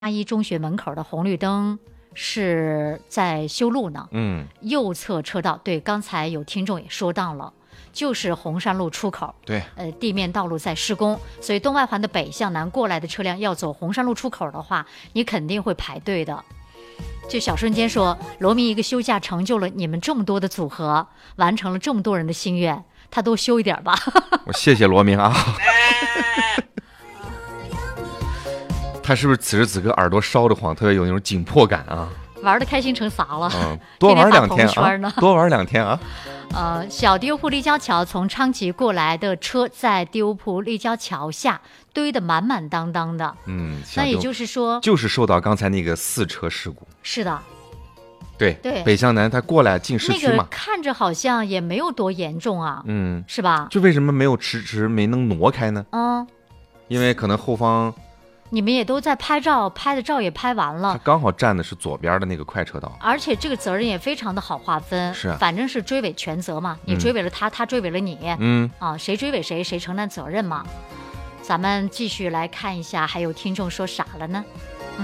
八一中学门口的红绿灯是在修路呢。右侧车道，对，刚才有听众也说到了，就是红山路出口。 对， 地面道路在施工，所以东外环的北向南过来的车辆要走红山路出口的话，你肯定会排队的。就小瞬间说，罗明一个休假成就了你们这么多的组合，完成了这么多人的心愿，他多休一点吧。 我谢谢罗明啊。他是不是此时此刻耳朵烧得慌，特别有那种紧迫感啊？ 玩的开心成啥了？ 多玩2天啊！多玩2天啊！ 小地欧铺立交桥从昌吉过来的车在地欧铺立交桥下堆得满满当当的。那也就是说， 就是受到刚才那个4车事故。 是的。 对，北向南他过来进市区嘛， 那个看着好像也没有多严重啊，是吧？ 就为什么没有迟迟没能挪开呢？因为可能后方你们也都在拍照，拍的照也拍完了， 他刚好站的是左边的那个快车道， 而且这个责任也非常的好划分， 是， 反正是追尾全责嘛，你追尾了他，他追尾了你，谁追尾谁承担责任嘛。咱们继续来看一下，还有听众说啥了呢？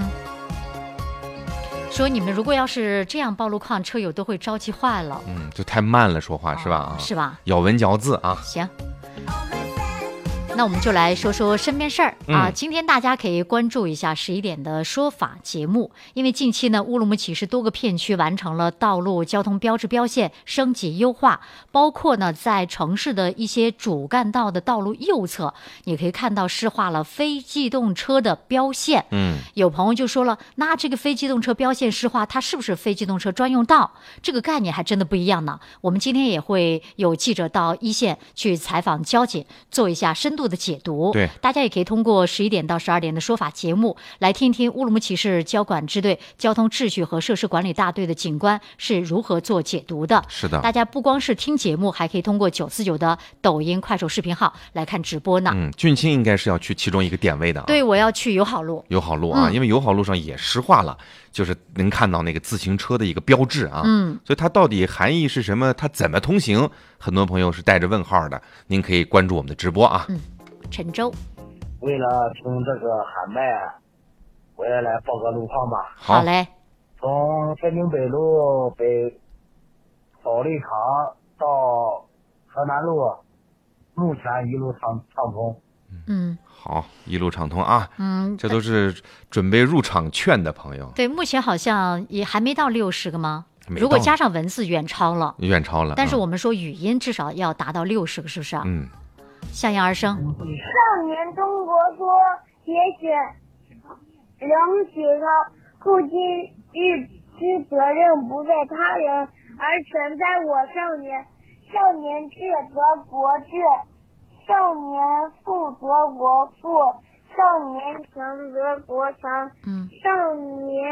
说你们如果要是这样报路况，车友都会着急坏了。 就太慢了说话，是吧？ 是吧？ 咬文嚼字啊。 行。那我们就来说说身边事儿啊。今天大家可以关注一下11点的说法节目，因为近期呢，乌鲁木齐市多个片区完成了道路交通标志标线升级优化，包括呢在城市的一些主干道的道路右侧，你可以看到施划了非机动车的标线。有朋友就说了，那这个非机动车标线施划，它是不是非机动车专用道？这个概念还真的不一样呢。我们今天也会有记者到一线去采访交警，做一下深度的解读。 对， 大家也可以通过11点到12点的说法节目来听听乌鲁木齐市交管支队交通秩序和设施管理大队的警官是如何做解读的。 是的， 大家不光是听节目，还可以通过949的抖音快手视频号来看直播呢。 俊清应该是要去其中一个点位的。 对，我要去友好路。 友好路啊，因为友好路上也施划了，就是能看到那个自行车的一个标志啊。所以它到底含义是什么？它怎么通行？很多朋友是带着问号的。您可以关注我们的直播啊。 陈州， 为了听这个喊麦，我也来报个路况吧。 好嘞。 从天津北路北保利厂到河南路，目前一路畅通。 好，一路畅通啊。这都是准备入场券的朋友。 对，目前好像也还没到60个吗？如果加上文字，远超了。但是我们说语音至少要达到60个，是不是啊？向阳而生。 少年中国说节选仍写上后今日之责任不在他人，而全在我少年。少年智则国智，少年富则国富，少年强则国强。少年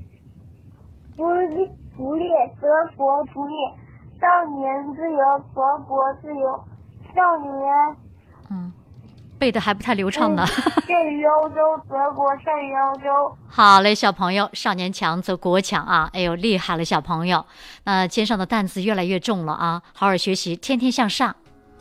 不劣则国不劣，少年自由则国自由。少年， 背的还不太流畅呢。 胜于欧洲，则国胜于欧洲。 好嘞，小朋友，少年强则国强啊！哎呦，厉害了，小朋友。那肩上的担子越来越重了啊！好好学习，天天向上。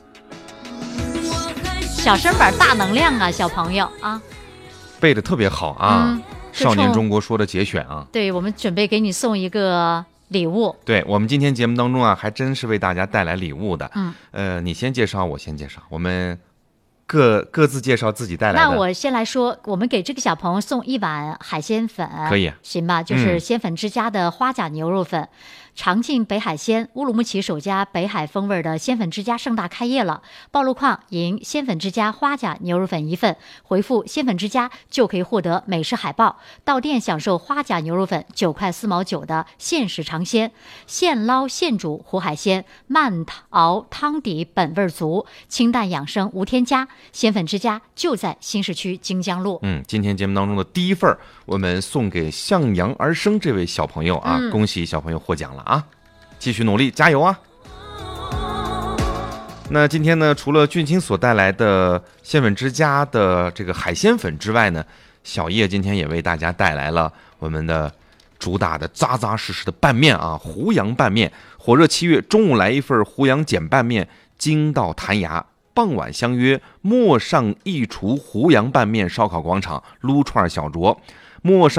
小身板大能量啊，小朋友啊！ 背的特别好啊！少年中国说的节选啊！ 对，我们准备给你送一个礼物。 对，我们今天节目当中啊，还真是为大家带来礼物的。你先介绍，我先介绍，我们各自介绍自己带来的。 那我先来说，我们给这个小朋友送1碗海鲜粉， 可以， 行吧？就是鲜粉之家的花甲牛肉粉。尝尽北海鲜，乌鲁木齐首家北海风味的鲜粉之家盛大开业了。报路况赢鲜粉之家花甲牛肉粉1份，回复鲜粉之家就可以获得美食海报。到店享受花甲牛肉粉9块4毛9的限时尝鲜，现捞现煮活海鲜，慢熬汤底本味足，清淡养生无添加。鲜粉之家就在新市区京江路。 今天节目当中的第1份我们送给向阳而生这位小朋友啊，恭喜小朋友获奖了啊！继续努力，加油啊！那今天呢，除了俊清所带来的鲜粉之家的这个海鲜粉之外呢，小叶今天也为大家带来了我们的主打的扎扎实实的拌面啊，胡杨拌面。火热7月，中午来一份胡杨碱拌面，筋道弹牙。傍晚相约陌上一厨胡杨拌面烧烤广场撸串小酌。 陌上。